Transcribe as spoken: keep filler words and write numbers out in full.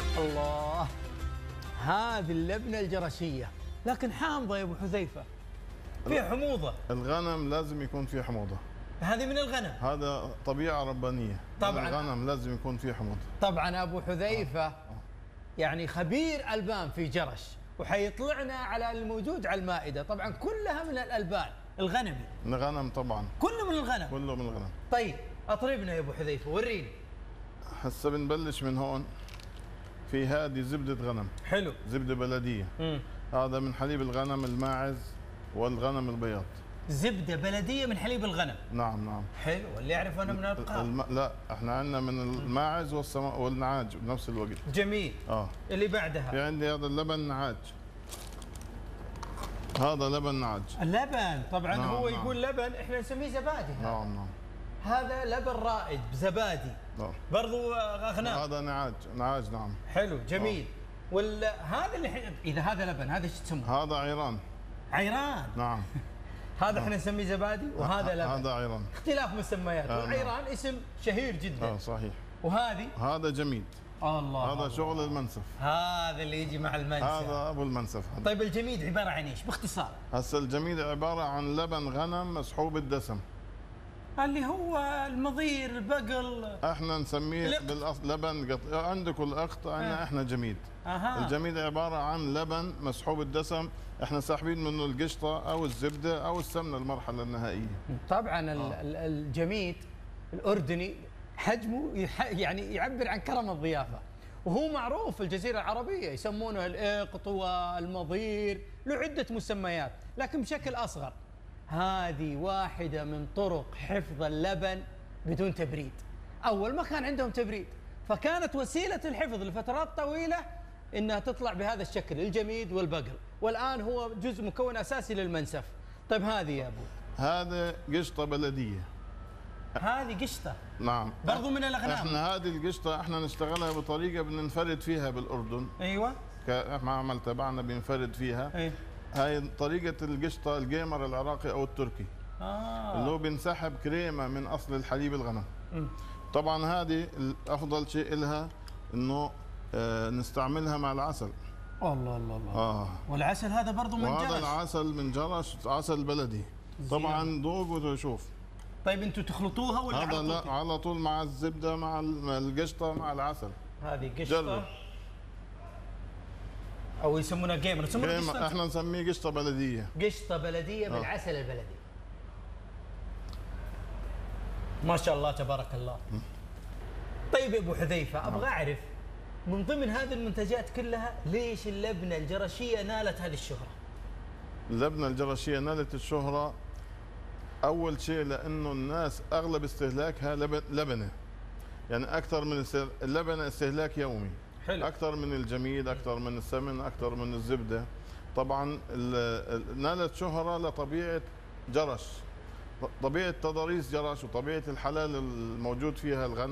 الله، هذه اللبنة الجرشية لكن حامضة يا أبو حذيفة، فيها حموضة. الغنم لازم يكون فيه حموضة. هذه من الغنم؟ هذا طبيعة ربانية. طبعا الغنم لازم يكون فيه حموضة. طبعا أبو حذيفة آه. يعني خبير ألبان في جرش، وحيطلعنا على الموجود على المائدة، طبعا كلها من الألبان الغنمي. من الغنم طبعا. كله من الغنم. كله من الغنم. طيب أطربنا يا أبو حذيفة، وريني. هسه بنبلش من هون. في هذه زبدة غنم. حلو. زبدة بلدية. مم. هذا من حليب الغنم الماعز والغنم البياض. زبدة بلدية من حليب الغنم. نعم نعم. حلو، واللي يعرف أنا من الأبقار. الم... لا احنا عندنا من الماعز والسم... والنعاج بنفس الوقت. جميل. اه اللي بعدها في عندي هذا اللبن نعاج. هذا لبن نعاج. اللبن طبعا نعم هو نعم. يقول لبن، احنا نسميه زبادي. نعم نعم. هذا لبن رائد بزبادي. نعم. برضو اغنام. هذا نعاج. نعاج نعم. حلو جميل. وهذا اللي حي... اذا هذا لبن هذا ايش تسموه؟ هذا عيران. عيران. نعم. هذا احنا نسميه زبادي وهذا لبن. هذا عيران. اختلاف مسميات. آه والعيران نعم. اسم شهير جدا. اه صحيح. وهذه؟ هذا جميد. الله. هذا الله. شغل المنسف. هذا اللي يجي مع المنسف. هذا ابو المنسف. هذا. طيب الجميد عباره عن ايش باختصار؟ هسه الجميد عباره عن لبن غنم مسحوب الدسم. اللي هو المضير البقل. احنا نسميه بالاصل لبن قط... عندكم الاخت عندنا احنا جميد. أها. الجميد عباره عن لبن مسحوب الدسم، احنا ساحبين منه القشطه او الزبده او السمنه المرحله النهائيه. طبعا آه. الجميد الاردني حجمه يح... يعني يعبر عن كرم الضيافه، وهو معروف في الجزيره العربيه يسمونه الاقط والمضير، له عده مسميات لكن بشكل اصغر. هذه واحدة من طرق حفظ اللبن بدون تبريد. أول ما كان عندهم تبريد، فكانت وسيلة الحفظ لفترات طويلة إنها تطلع بهذا الشكل الجميد والبقل، والآن هو جزء مكون أساسي للمنسف. طيب هذه يا أبو؟ هذا قشطة بلدية. هذه قشطة؟ نعم. برضو من الأغنام. احنا هذه القشطة احنا نشتغلها بطريقة بننفرد فيها بالأردن. أيوة. كمعمل تبعنا بينفرد فيها. أيوة. هاي طريقة القشطة الجيمر العراقي أو التركي. آه. اللي هو بينسحب كريمة من أصل الحليب الغنم. م. طبعا هذه أفضل شيء لها إنه آه نستعملها مع العسل. الله الله الله. آه. والعسل هذا برضه من جرش. وهذا العسل من جرش، عسل بلدي. طبعا ذوق وشوف. طيب أنتم تخلطوها ولا هذا لا على طول مع الزبدة مع القشطة مع العسل. هذه قشطة. جرب. او يسمونها جيمر. جيمر احنا نسميه قشطه بلديه. قشطه بلديه بالعسل البلدي. ما شاء الله تبارك الله. طيب يا ابو حذيفه، ابغى اعرف من ضمن هذه المنتجات كلها ليش اللبنه الجرشيه نالت هذه الشهره؟ اللبنه الجرشيه نالت الشهره اول شيء لانه الناس اغلب استهلاكها لبن لبنه. يعني اكثر من اللبنه استهلاك يومي. حلو. أكثر من الجميد، أكثر من السمن، أكثر من الزبدة. طبعا نالت شهرة لطبيعة جرش، طبيعة تضاريس جرش وطبيعة الحلال الموجود فيها الغنم.